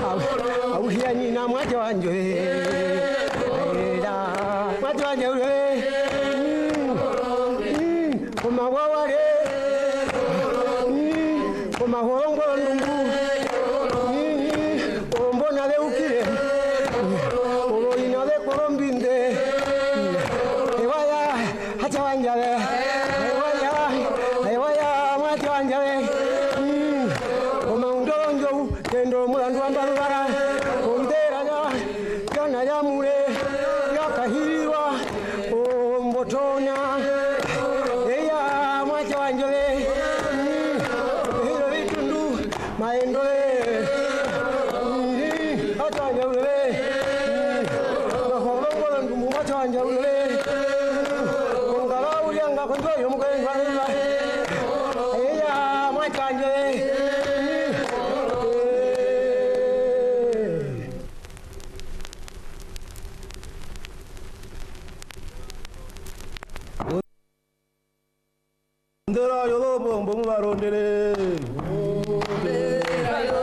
auhia nyina mwaje wanje mwaje wanje kumawawale kumahongo ndungu ombona leukire oloina le kolombinde ewaya hacha wanjale ewaya mwaje wanjale omaundonjo kendo mulandu ambalubara ondera yana ya mure yakahiriwa ombotona eya mwaje wanjale hilo vitundu maendole hata wanjale mahongo ndungu mwaje wanjale ngala ulianga konjoyo mukwenga eya mwaje wanjale ndera yo bombo mubarondere